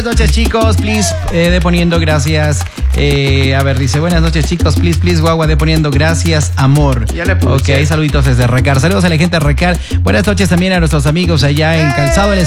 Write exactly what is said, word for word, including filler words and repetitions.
Buenas noches, chicos, please, eh, de poniendo gracias. Eh, a ver, dice, buenas noches, chicos, please, please, guagua, de poniendo gracias, amor. Ya le puse. Ok, saluditos desde Recar. Saludos a la gente de Recar. Buenas noches también a nuestros amigos allá en Calzado.